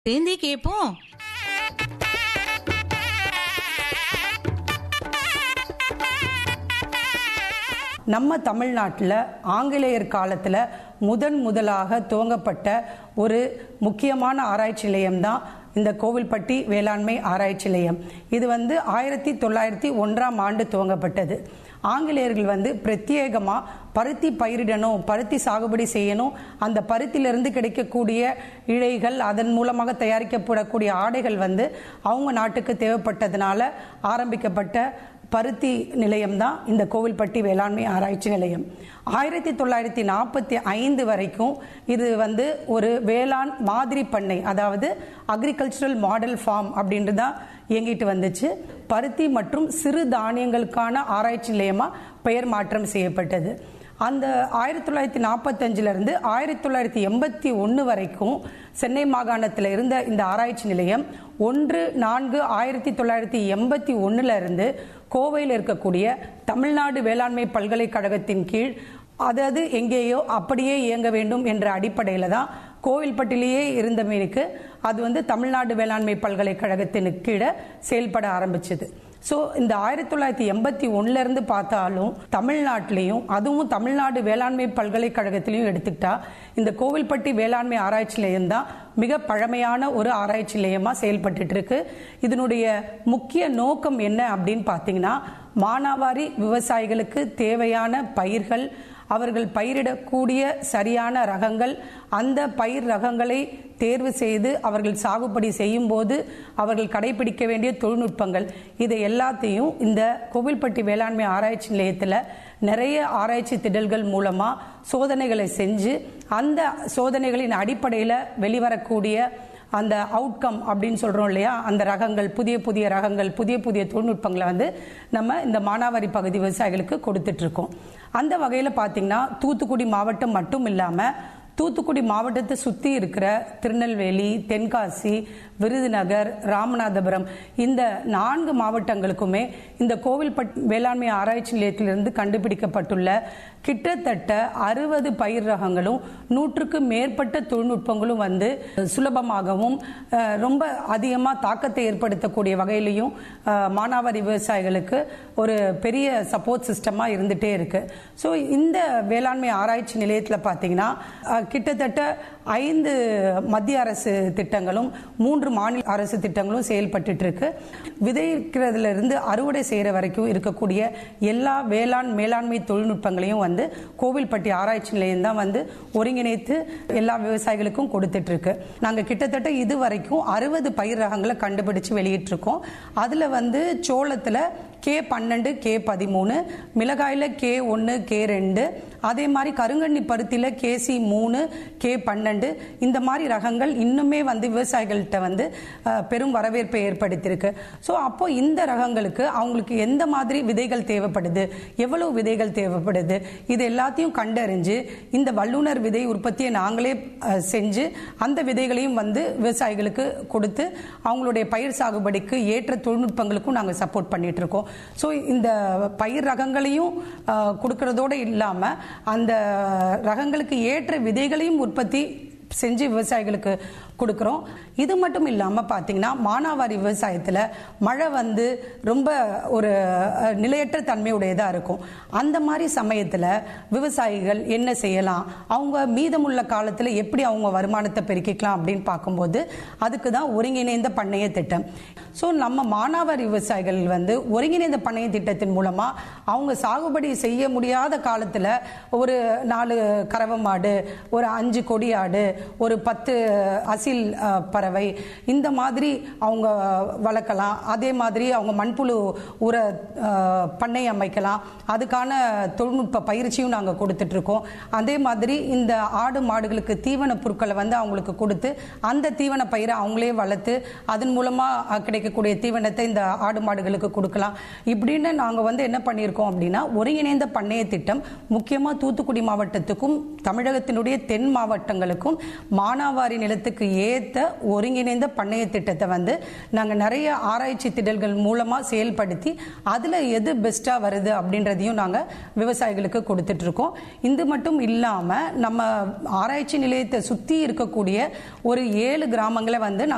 சேர்ந்தே கேட்போம். நம்ம தமிழ்நாட்டில் ஆங்கிலேயர் காலத்தில் முதலாக துவங்கப்பட்ட ஒரு முக்கியமான ஆராய்ச்சி நிலையம்தான் இந்த கோவில்பட்டி வேளாண்மை ஆராய்ச்சி நிலையம். இது 1901 துவங்கப்பட்டது. ஆங்கிலேயர்கள் பிரத்யேகமாக பருத்தி பயிரிடணும், பருத்தி சாகுபடி செய்யணும், அந்த பருத்தியிலிருந்து கிடைக்கக்கூடிய இழைகள், அதன் மூலமாக தயாரிக்கப்படக்கூடிய ஆடைகள் அவங்க நாட்டுக்கு தேவைப்பட்டதுனால ஆரம்பிக்கப்பட்ட பருத்தி நிலையம்தான் இந்த கோவில்பட்டி வேளாண்மை ஆராய்ச்சி நிலையம். 1945 வரைக்கும் இது ஒரு வேளாண் மாதிரி பண்ணை, அதாவது அக்ரிகல்ச்சரல் மாடல் ஃபார்ம் அப்படின்ட்டு தான் இயங்கிட்டு வந்துச்சு. பருத்தி மற்றும் சிறு தானியங்களுக்கான ஆராய்ச்சி நிலையமா பெயர் மாற்றம் செய்யப்பட்டது. அந்த 1945 1981 வரைக்கும் சென்னை மாகாணத்தில் இருந்த இந்த ஆராய்ச்சி நிலையம் 1/4/1981 கோவையில் இருக்கக்கூடிய தமிழ்நாடு வேளாண்மை பல்கலைக்கழகத்தின் கீழ், அதாவது எங்கேயோ அப்படியே இயங்க வேண்டும் என்ற அடிப்படையில் தான் கோவில்பட்டிலேயே இருந்தமேனுக்கு அது தமிழ்நாடு வேளாண்மை பல்கலைக்கழகத்தின் கீழே செயல்பட ஆரம்பிச்சது. ஸோ இந்த 1981 பார்த்தாலும் தமிழ்நாட்டிலையும், அதுவும் தமிழ்நாடு வேளாண்மை பல்கலைக்கழகத்திலையும் எடுத்துக்கிட்டா இந்த கோவில்பட்டி வேளாண்மை ஆராய்ச்சி நிலையம் தான் மிக பழமையான ஒரு ஆராய்ச்சி நிலையமாக செயல்பட்டு இருக்கு. இதனுடைய முக்கிய நோக்கம் என்ன அப்படின்னு பார்த்தீங்கன்னா, மானாவாரி விவசாயிகளுக்கு தேவையான பயிர்கள், அவர்கள் பயிரிடக்கூடிய சரியான ரகங்கள், அந்த பயிர் ரகங்களை தேர்வு செய்து அவர்கள் சாகுபடி செய்யும் போது அவர்கள் கடைபிடிக்க வேண்டிய தொழில்நுட்பங்கள், இதை எல்லாத்தையும் இந்த கோவில்பட்டி வேளாண்மை ஆராய்ச்சி நிலையத்தில் நிறைய ஆராய்ச்சி திடல்கள் மூலமாக சோதனைகளை செஞ்சு, அந்த சோதனைகளின் அடிப்படையில் வெளிவரக்கூடிய அந்த அவுட்கம் அப்படின்னு சொல்கிறோம் இல்லையா, அந்த ரகங்கள், புதிய புதிய ரகங்கள், புதிய புதிய தொழில்நுட்பங்களை நம்ம இந்த மானாவாரி பகுதி விவசாயிகளுக்கு கொடுத்துட்ருக்கோம். அந்த வகையில் பார்த்திங்கன்னா தூத்துக்குடி மாவட்டம் மட்டும் இல்லாமல் தூத்துக்குடி மாவட்டத்தை சுற்றி இருக்கிற திருநெல்வேலி, தென்காசி, விருதுநகர், ராமநாதபுரம், இந்த 4 மாவட்டங்களுக்குமே இந்த கோவில்பட்டி வேளாண்மை ஆராய்ச்சி நிலையத்திலிருந்து கண்டுபிடிக்கப்பட்டுள்ள கிட்டத்தட்ட 60 பயிர் ரகங்களும் 100க்கு மேற்பட்ட தொழில்நுட்பங்களும் சுலபமாகவும் ரொம்ப அதிகமாக தாக்கத்தை ஏற்படுத்தக்கூடிய வகையிலையும் மானாவாரி விவசாயிகளுக்கு ஒரு பெரிய சப்போர்ட் சிஸ்டமாக இருந்துகிட்டே இருக்கு. ஸோ இந்த வேளாண்மை ஆராய்ச்சி நிலையத்தில் பார்த்தீங்கன்னா கிட்டத்தட்ட 5 மத்திய அரசு திட்டங்களும் 3 மாநில அரசு திட்டங்களும் செயல்பட்டு இருக்கு. விதைக்கிறதுல இருந்து அறுவடை செய்யற வரைக்கும் இருக்கக்கூடிய எல்லா வேளாண் மேலாண்மை தொழில்நுட்பங்களையும் கோவில்பட்டி ஆராய்ச்சி நிலையம் தான் ஒருங்கிணைத்து எல்லா விவசாயிகளுக்கும் கொடுத்துட்டு இருக்கு. நாங்க கிட்டத்தட்ட இது வரைக்கும் 60 பயிர் ரகங்களை கண்டுபிடிச்சு வெளியிட்டு இருக்கோம். அதுல சோளத்துல K12, K13, மிளகாயில K1, K2, அதே மாதிரி கருங்கண்ணி பருத்தியில KC3, K12, இந்த மாதிரி ரகங்கள் இன்னுமே விவசாயிகள்கிட்ட பெரும் வரவேற்பை ஏற்படுத்தியிருக்கு. ஸோ அப்போ இந்த ரகங்களுக்கு அவங்களுக்கு எந்த மாதிரி விதைகள் தேவைப்படுது, எவ்வளவு விதைகள் தேவைப்படுது, இது எல்லாத்தையும் கண்டறிஞ்சு இந்த வல்லுநர் விதை உற்பத்தியை நாங்களே செஞ்சு அந்த விதைகளையும் விவசாயிகளுக்கு கொடுத்து அவங்களுடைய பயிர் சாகுபடிக்கு ஏற்ற தொழில்நுட்பங்களுக்கும் நாங்கள் சப்போர்ட் பண்ணிட்டு இருக்கோம். ஸோ இந்த பயிர் ரகங்களையும் கொடுக்கறதோடு இல்லாமல் அந்த ரகங்களுக்கு ஏற்ற விதைகளையும் உற்பத்தி செஞ்சு விவசாயிகளுக்கு கொடுக்குறோம். இது மட்டும் இல்லாமல் பார்த்தீங்கன்னா மானாவாரி விவசாயத்தில் மழை ரொம்ப ஒரு நிலையற்ற தன்மையுடையதாக இருக்கும். அந்த மாதிரி சமயத்தில் விவசாயிகள் என்ன செய்யலாம், அவங்க மீதமுள்ள காலத்தில் எப்படி அவங்க வருமானத்தை பெருக்கிக்கலாம் அப்படின்னு பார்க்கும்போது அதுக்கு தான் ஒருங்கிணைந்த பண்ணைய திட்டம். ஸோ நம்ம மானாவாரி விவசாயிகள் ஒருங்கிணைந்த பண்ணைய திட்டத்தின் மூலமாக அவங்க சாகுபடி செய்ய முடியாத காலத்தில் ஒரு 4 கறவை மாடு, ஒரு 5 கொடி ஆடு, ஒரு 10 அசில் பறவை, இந்த மாதிரி அவங்க வளர்க்கலாம். அதே மாதிரி அவங்க மண்புழு உர பண்ணை அமைக்கலாம். அதுக்கான தொழில்நுட்ப பயிற்சியும் நாங்கள் கொடுத்துட்டு இருக்கோம். அதே மாதிரி இந்த ஆடு மாடுகளுக்கு தீவன பொருட்களை அவங்களுக்கு கொடுத்து அந்த தீவன பயிரை அவங்களே வளர்த்து அதன் மூலமாக கிடைக்கக்கூடிய தீவனத்தை இந்த ஆடு மாடுகளுக்கு கொடுக்கலாம். இப்படின்னு நாங்கள் என்ன பண்ணியிருக்கோம் அப்படின்னா, ஒருங்கிணைந்த பண்ணைய திட்டம் முக்கியமாக தூத்துக்குடி மாவட்டத்துக்கும் தமிழகத்தினுடைய தென் மாவட்டங்களுக்கும் மானாவாரி நிலத்துக்கு ஏற்ற ஒருங்கிணைந்த பண்ணைய திட்டத்தை நாங்கள் நிறைய ஆராய்ச்சி திடல்கள் மூலமாக செயல்படுத்தி அதில் எது பெஸ்ட்டாக வருது அப்படின்றதையும் நாங்கள் விவசாயிகளுக்கு கொடுத்துட்டு இருக்கோம். இது மட்டும் இல்லாமல் நம்ம ஆராய்ச்சி நிலையத்தை சுற்றி இருக்கக்கூடிய ஒரு 7 கிராமங்களை நாங்கள்